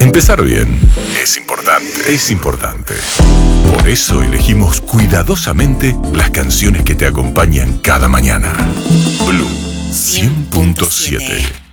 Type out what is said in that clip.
Empezar bien es importante, es importante. Por eso elegimos cuidadosamente las canciones que te acompañan cada mañana. Blue 100.7